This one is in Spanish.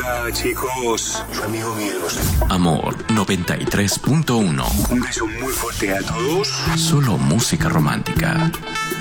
Hola, chicos. Su amigo Miguel Bosé. Amor 93.1. Un beso muy fuerte a todos. Solo música romántica.